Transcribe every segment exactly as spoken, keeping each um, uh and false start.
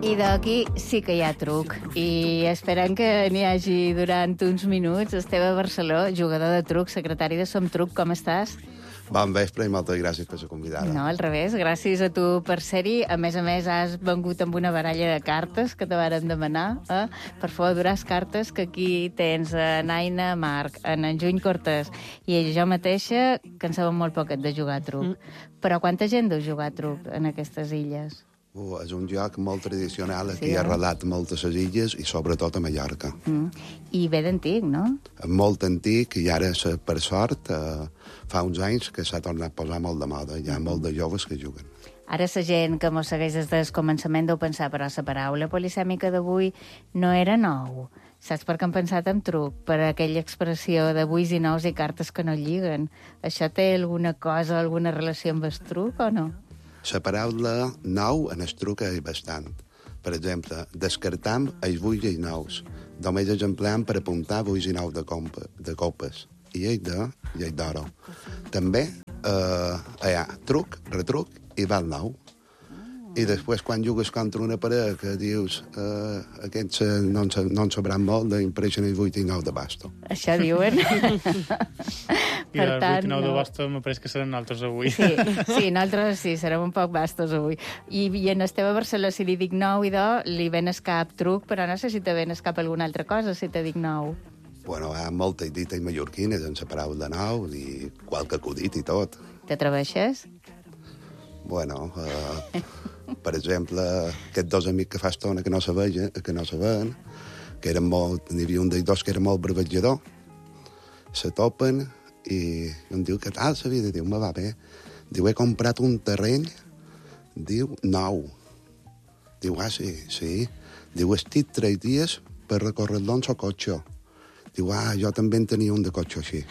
I d'aquí sí que hi ha truc. I esperem que n'hi hagi durant uns minuts. Esteve Barceló, jugador de truc, secretari de Som Truc, com estàs? Bon vespre i moltes gràcies per la convidada. No, al revés, gràcies a tu per ser-hi. A més a més, has vengut amb una baralla de cartes que te varen demanar, eh? Per favor, duràs cartes, que aquí tens en Aina Marc, en en Juny Cortés i jo mateixa, que en sabem molt poquet de jugar a truc. Mm. Però quanta gent deu jugar a truc en aquestes illes? Uh, és un joc molt tradicional Sí, aquí eh? arrelat a moltes les illes i sobretot a Mallorca. Mm. I ve d'antic, no? Molt antic i ara, per sort, eh, fa uns anys que s'ha tornat a posar molt de moda. Hi ha molt de joves que juguen. Ara la gent que mos segueix des del començament deu pensar, però la paraula polisèmica d'avui no era nou. Saps per què hem pensat en truc? Per aquella expressió de buis i nous i cartes que no lliguen. Això té alguna cosa, alguna relació amb el truc o no? La paraula nou en el truc és bastant. Per exemple, descartam els buis i nous. Només els empleam per apuntar buis i nous de, compa, de copes. I ells de, i ells d'oro. També eh, hi ha truc, retruc i val nou. I després, quan jugues contra una parella que dius eh, aquests eh, no, en, no en sabran molt, d'impressen els vuit i nou de basto. Això diuen. I el vuit i nou de basto m'ha pareix que seran altres avui. Sí, sí, nosaltres sí, serem un poc bastos avui. I, i en Esteve Barceló, si li dic nou i do, li ven el cap truc, però no sé si te ven el cap alguna altra cosa, si te dic nou. Bueno, hi ha moltes dites mallorquines en la paraula nou i qualque acudit i tot. T'atreveixes? Bueno, eh, per exemple, aquests dos amics que fa estona que no se veien, que no se veien, que eren molt, n'hi havia un dels dos que era molt bravejador, se topen i em diu, què tal la vida? Diu, me va bé. Diu, he comprat un terreny, diu, nou. Diu, ah, sí, sí. Diu, estic tres dies per recórrer-lo en el cotxe. Diu, ah, jo també en tenia un de cotxe així.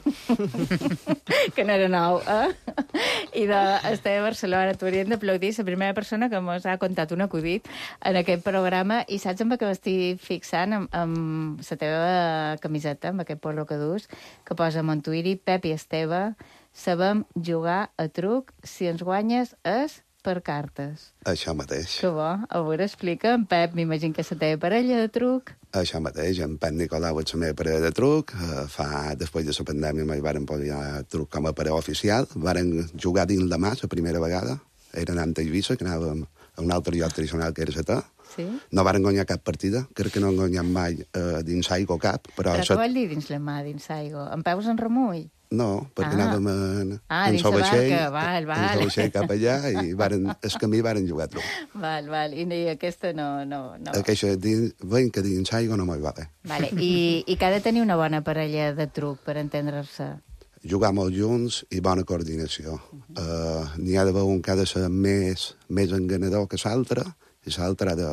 Que no era nou, eh? I d'Esteve Barcelona, t'ho hauríem d'aplaudir, la primera persona que mos ha contat un acudit en aquest programa, i saps amb què m'estic fixant? Amb, amb la teva camiseta, amb aquest polo que dus, que posa Montuiri, Pep i Esteve, sabem jugar a truc, si ens guanyes és per cartes. Això mateix. Que bo. A veure, explica, en Pep, m'imagino que és la teva parella de truc. Això mateix, en Pep Nicolau és la meva parella de truc. Eh, fa, després de la pandèmia, mai varen posar truc com a parella oficial. Varen jugar dins la mà la primera vegada. Era anant a Eivissa, que anàvem a un altre lloc tradicional que era Setà. Sí? No varen guanyar cap partida. Crec que no han guanyat mai eh, dins aigua cap. Però, però què vol dir dins la mà, dins aigua? En peus en remull? No, perquè ah. anàvem en, ah, en dins la barca, val, val. En vaixell cap allà i varen, el camí varen jugar truc. Val, val, i, i aquesta no... no, no. Aquesta, dins, veiem que dins aigua no m'hi va bé. Vale. I, I que ha de tenir una bona parella de truc per entendre-se. Jugar molt junts i bona coordinació. Uh-huh. uh, N'hi ha d'haver un que ha de ser més, més enganador que l'altre, i l'altre ha de...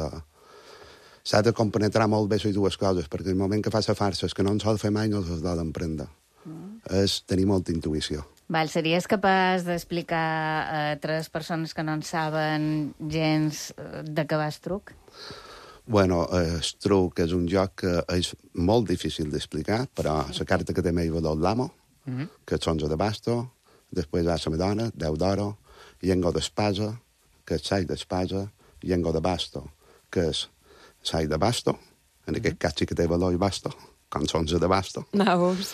S'ha de compenetrar molt bé les dues coses, perquè el moment que fa la farsa, que no en sol fer mai, no se'ls ha d'emprendre. És tenir molta intuïció. Val, series capaç d'explicar a tres persones que no en saben gens de què va el truc? Bueno, el truc és un joc que és molt difícil d'explicar, però la carta que té més valor l'amo, mm-hmm. que és onze de basto, després hi ha la Madonna, deu d'oro, llengo d'espasa, que és sai d'espasa, llengo de basto, que és sai de basto, en mm-hmm. aquest cas sí que té valor i basto, com onze de basto. Naus.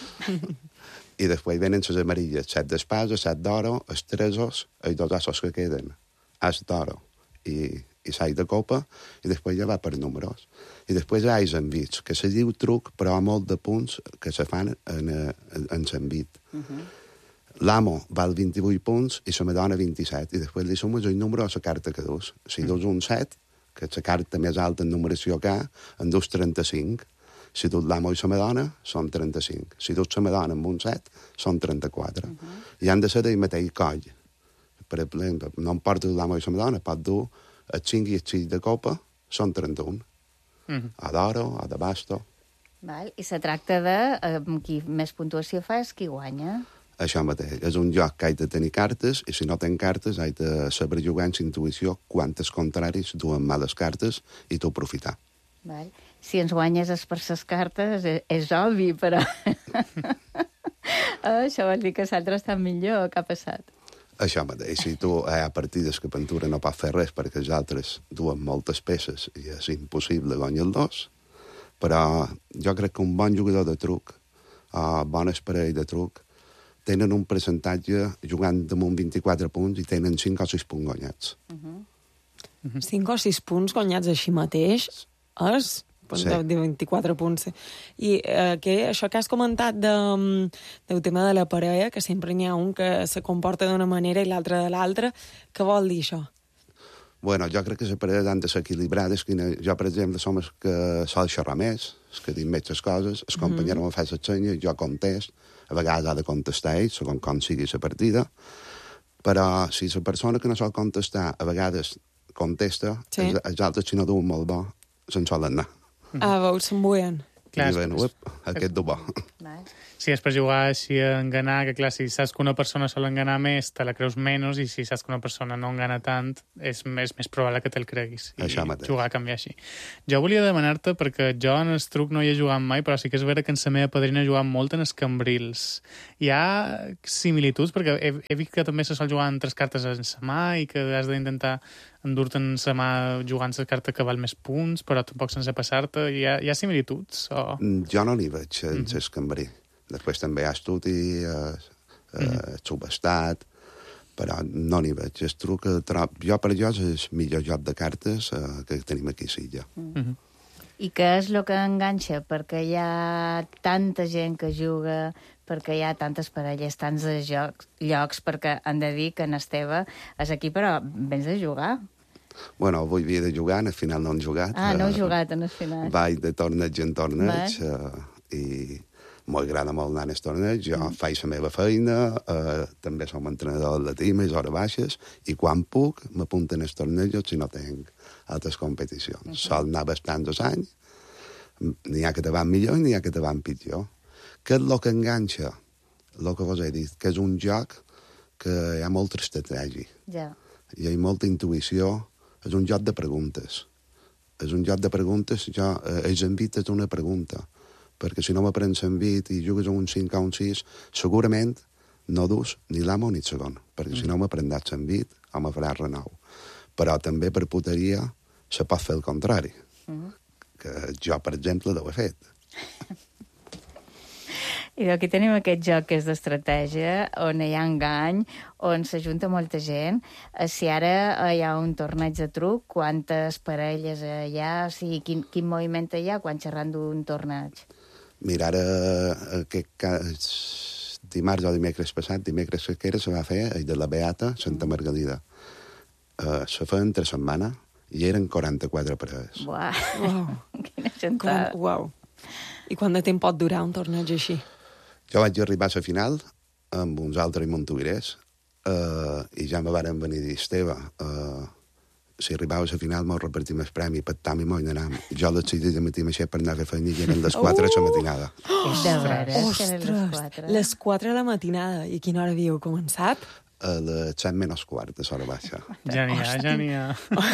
I després venen les amarilles, set d'espasa, set d'oro, els tresos, els dos assos que queden, as d'oro i, i sai de copa, i després ja va per números. I després hi ha els envits, que se diu truc, però hi ha molt de punts que se fan en, en, en l'envit. Uh-huh. L'amo val vint-i-vuit punts i la Madonna vint-i-set, i després li sumes el número a la carta que dus. Si dus un set, que és la carta més alta en numeració que ha, en dus trenta-cinc. Si dut l'amo i la Madonna, són trenta-cinc. Si dut la Madonna amb un set, són trenta-quatre. Uh-huh. I han de ser del mateix coll. Per exemple, no em porta l'amo i la Madonna, pot dur el cinc i el sis de copa, són trenta-un. Uh-huh. A d'oro, a de basto. Val. I se tracta de eh, qui més puntuació fa és qui guanya. Això mateix. És un joc que hai de tenir cartes, i si no ten cartes, hai de saber jugar en intuïció quantes contraris duen males cartes i tu aprofitar. Val. Si ens guanyes és per ses cartes, és, és obvi, però... Això vol dir que l'altre està millor. Què ha passat? Això mateix, si tu hi ha partides que Ventura no pot fer res perquè els altres duen moltes peces i és impossible guanyar-los, però jo crec que un bon jugador de truc, o bones parelles de truc, tenen un percentatge jugant damunt vint-i-quatre punts i tenen cinc o sis punts guanyats. Uh-huh. cinc o sis punts guanyats així mateix és... Sí. De vint-i-quatre punts. I eh, que això que has comentat de, del tema de la parella, que sempre n'hi ha un que se comporta d'una manera i l'altre de l'altra, què vol dir això? Bueno, jo crec que les parelles han de ser equilibrades. Jo, per exemple, som els que sol xerrar més, els que dic més les coses, el company mm-hmm. em fa les senyes, jo contest, a vegades ha de contestar ell, segons com sigui la partida, però si la persona que no sol contestar a vegades contesta, sí. els, els altres, si no duen molt bo, se'n solen anar. Ah, veus, s'embuien. I diuen, uep, aquest du bo. Sí, és per jugar així a enganar, que clar, si saps que una persona sol enganar més, te la creus menys, i si saps que una persona no engana tant, és més, més probable que te'l creguis. I jugar a canviar així. Jo volia demanar-te, perquè jo en el truc no hi he jugat mai, però sí que és vera que en la meva padrina he jugat molt en els cambrils. Hi ha similituds, perquè he, he vist que també se sol jugar amb tres cartes en la mà i que has d'intentar endur-te'n la mà jugant la carta que val més punts, però tampoc sense passar-te. Hi ha, hi ha similituds? O... Jo no n'hi veig en mm-hmm. el cambrer. Després també hi ha estudi, eh, eh, mm-hmm. subestat, però no n'hi veig. El truc, jo per jo és el millor joc de cartes eh, que tenim aquí a Silla. Mm-hmm. I què és el que enganxa? Perquè hi ha tanta gent que juga, perquè hi ha tantes parelles, tants de jocs, llocs, perquè han de dir que en Esteve és aquí, però vens a jugar. Bueno, avui havia de jugar, al final no han jugat. Ah, no heu jugat en el final. Vaig de torneig en torneig, eh, i m'agrada molt anar als torneigs. Jo mm. faig la meva feina, eh, també som entrenador de team, és hores baixes, i quan puc m'apunten als torneigs si no tinc altres competicions. Mm -hmm. Sol anar bastants anys, n'hi ha que te van millor i n'hi ha que te van pitjor. Què és el que enganxa? El que vos he dit, que és un joc que hi ha molta estratègia. Ja. Hi ha molta intuïció. És un joc de preguntes. És un joc de preguntes, jo, eh, els envit és una pregunta, perquè si no m'aprens envit i jugues a un cinc o un sis, segurament no dus ni l'amo ni el segon, perquè mm. si no m'aprendràs envit o me faràs renou. Però també per puteria se pot fer el contrari, mm. que jo, per exemple, ho he fet. I aquí tenim aquest joc que és d'estratègia, on hi ha engany, on s'ajunta molta gent. Si ara hi ha un torneig de truc, quantes parelles hi ha? O sigui, quin, quin moviment hi ha quan xerrant d'un torneig? Mira, ara aquest cas, dimarts o dimecres passat, dimecres que era, se va fer el de la Beata, Santa Margalida. Uh, se feia entre setmana i eren quaranta-quatre parelles. Uau, wow. Quina gentada. Uau. I quant de temps pot durar un torneig així? Jo vaig arribar a la final amb uns altres montuirers uh, i ja me varen venir a dir, Esteve, uh, si arribava a la final m'ho repartim el premi, pactam i m'ho anàvem. Jo a les sis de matí m'aixec per anar a fer feina i eren les quatre a la matinada. De veres, Ostres, les quatre. Les quatre a la matinada. I a quina hora havíeu començat? A les set menys quart, a l'hora baixa. Ja n'hi ha, ja n'hi ha.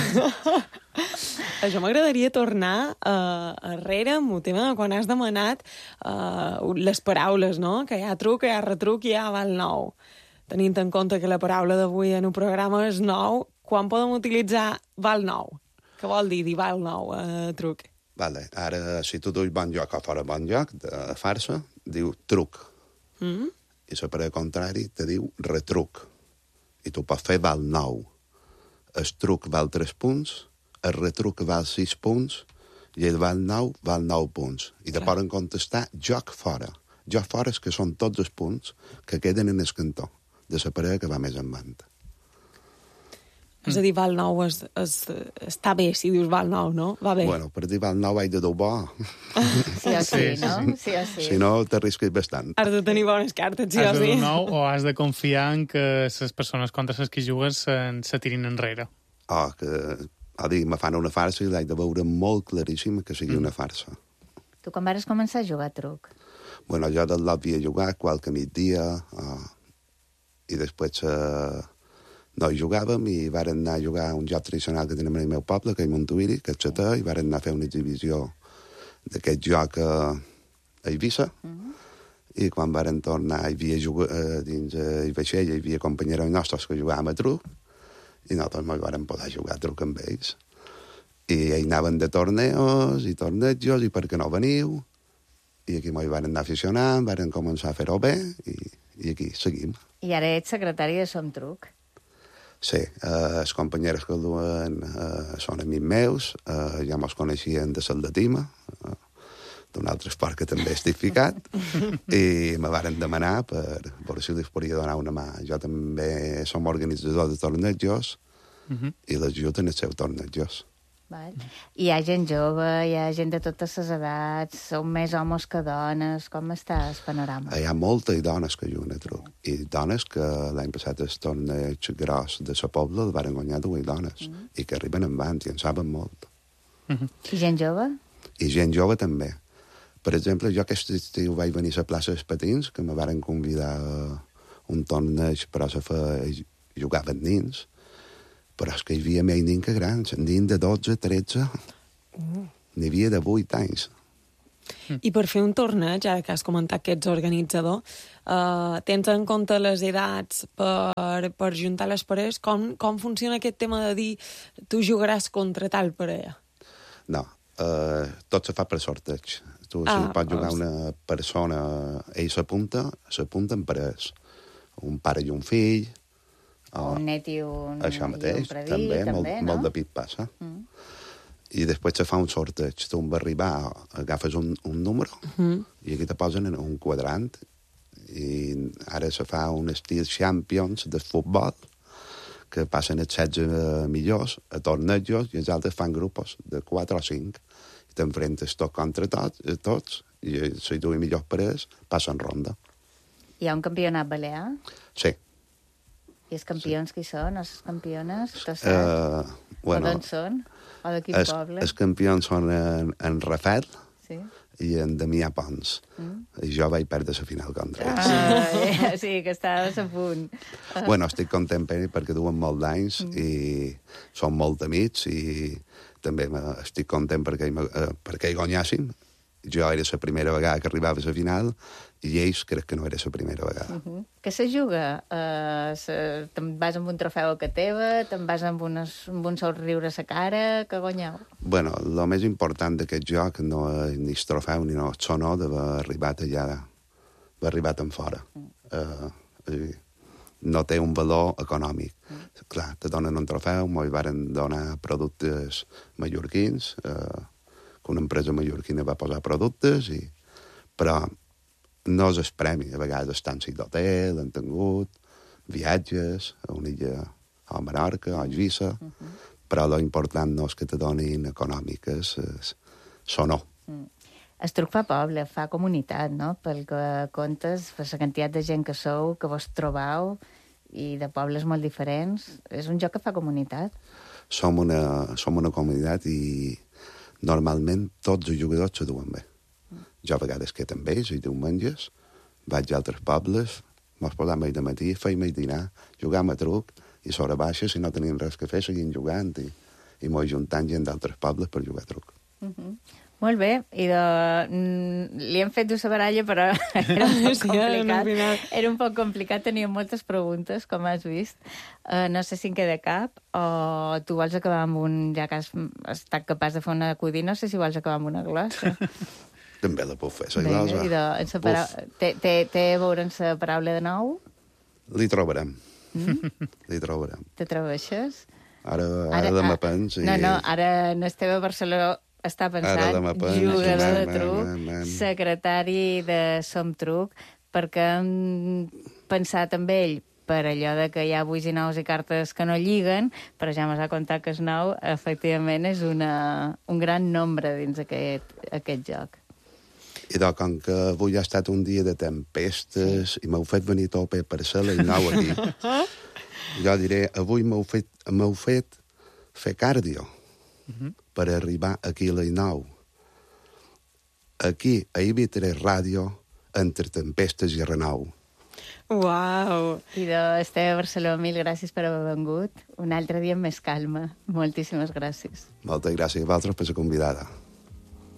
Això m'agradaria tornar uh, arrere amb el tema de quan has demanat uh, les paraules, no? Que hi ha truc, hi ha retruc i hi ha val nou. Tenint en compte que la paraula d'avui en un programa és nou, quan podem utilitzar val nou? Què vol dir dir val nou a uh, truc? Vale, ara, si tu duis bon joc o fora bon joc, de farsa, diu truc. Mm? I la parella contrari te diu retruc. I tu pots fer val nou. El truc val tres punts, el retruc val sis punts i el val nou val nou punts. I te poden contestar joc fora. Joc fora és que són tots els punts que queden en el cantó de la parella que va més en banda. És a dir, val nou és, és, està bé si dius val nou, no? Va bé. Bueno, per dir val nou haig de dur bo. Sí o sí, no? Sí o sí. Si no, t'arrisques bastant. Has de tenir bones cartes, sí has o sí. Has de dur nou o has de confiar en que les persones contra les que jugues se, se tirin enrere. Oh, que... O dir, me fan una farsa i l'haig de veure molt claríssim que sigui mm. una farsa. Tu quan vas començar a jugar a truc? Bueno, jo del lot havia jugat qualque migdia uh, i després uh, no hi jugàvem i varen anar a jugar a un joc tradicional que tenim al meu poble, que és Montuïri, que és Xatà, i varen anar a fer una exhibició d'aquest joc uh, a Eivissa. Mm -hmm. i quan varen tornar hi havia jugat, eh, dins eh, el vaixell hi havia companyeros nostres que jugàvem a truc i nosaltres ens vàrem poder jugar a truc amb ells. I ells anaven de torneos i tornejos i per què no veniu? I aquí ens varen anar aficionant, varen començar a fer-ho bé i, i aquí seguim. I ara ets secretari de Som Truc. Sí, eh, els companyeros que el duen eh, són amics meus, eh, ja mos coneixien de l'atletisme, eh, d'un altre esport que també estic ficat, i me varen demanar per veure si els podia donar una mà. Jo també som organitzador de tornejos uh -huh. i l'ajut en els seus tornejos. Val. Hi ha gent jove, hi ha gent de totes les edats, són més homes que dones, com està el panorama? Hi ha moltes dones que juguen a truc, i dones que l'any passat el torneig gros de la Pobla el van guanyar dues dones, uh -huh. i que arriben en vans i en saben molt. Uh -huh. I gent jove? I gent jove també. Per exemple, jo aquest estiu vaig venir a la plaça dels Patins, que me varen convidar a un torneig, però se feia jugaven nins, però és que hi havia més nins que grans, nins de dotze, tretze, uh. n'hi havia de vuit anys. I per fer un torneig, ara que has comentat que ets organitzador, uh, tens en compte les edats per, per juntar les parelles? Com, com funciona aquest tema de dir tu jugaràs contra tal parella? No, uh, tot se fa per sorteig. Tu, ah, si pots jugar una persona, ell s'apunta, s'apunten parelles. Un pare i un fill, o un net i un, això mateix, i un predí, també, també, molt, no? molt de pit passa. Mm. I després se fa un sorteig. Tu va arribar, agafes un, un número, mm. i aquí te posen en un quadrant, i ara se fa un estil Champions de futbol, que passen els setze millors a tornejos, i els altres fan grupos de quatre o cinc, i t'enfrentes tot contra tots, tots i si tu i millors parells passen ronda. Hi ha un campionat balear? Sí. I els campions sí. Qui són? Els campiones? Uh, bueno, o d'on són? O de quin es, poble? Els campions són en, en Rafael sí. i en Damià Pons. Mm. I jo vaig perdre la final contra ells. Ah, sí, que estaves a punt. Bueno, estic content perquè duen molt d'anys mm. i són molt amics i també estic content perquè, perquè hi guanyàssim. Jo era la primera vegada que arribava a la final i ells crec que no era la primera vegada. Uh -huh. Què se juga? Uh, se... Te'n vas amb un trofeu a que teva? Te'n vas amb, unes, amb un somriure a la cara? Què guanyeu? Bueno, el més important d'aquest joc no és ni el trofeu ni no, el sonor d'haver arribat allà, d'haver arribat en fora. Mm. Uh, no té un valor econòmic. Mm. Clar, te donen un trofeu, m'hi varen donar productes mallorquins, uh, que una empresa mallorquina va posar productes, i... però no és el premi. A vegades estàncies d'hotel, han tingut viatges a una illa a Menorca o a Eivissa, uh -huh. però l'important no és que te donin econòmiques, és sonor. Mm. El truc fa poble, fa comunitat, no? Pel que comptes, per la quantitat de gent que sou, que vos trobau, i de pobles molt diferents. És un joc que fa comunitat. Som una, som una comunitat i normalment tots els jugadors se duen bé. Mm. Jo a vegades que també, i diumenges, vaig a altres pobles, mos posam de matí, feim el dinar, jugam a truc, i sobre baixa, si no tenim res que fer, seguim jugant, i, i mos juntant gent d'altres pobles per jugar a truc. Uh -huh. Molt bé, i de... li hem fet d'usa baralla, però era un poc complicat. Era un poc complicat, teníem moltes preguntes, com has vist. Uh, no sé si en queda cap, o tu vols acabar amb un... Ja que has estat capaç de fer un acudit, no sé si vols acabar amb una glossa. També la puc fer, la glossa. Idò, para... té, té, té a veure amb la paraula de nou? Li trobarem. Mm? Li trobarem. T'atreveixes? Ara, ara, ara demà pens. I... No, no, ara en Esteve Barceló està pensant, jugador de truc, secretari de Som Truc, perquè hem pensat amb ell per allò de que hi ha vuits i nous i cartes que no lliguen, però ja m'has contat que el nou, efectivament, és una, un gran nombre dins aquest, aquest joc. I doncs, com que avui ha estat un dia de tempestes sí. i m'heu fet venir tope per ser l'any nou aquí, jo diré, avui m'heu fet, m'heu fet fer cardio uh -huh. per arribar aquí a l'any nou. Aquí, a I V tres Ràdio, entre tempestes i renou. Uau! I de Esteve Barceló, mil gràcies per haver vengut. Un altre dia amb més calma. Moltíssimes gràcies. Moltes gràcies a vosaltres per la convidada.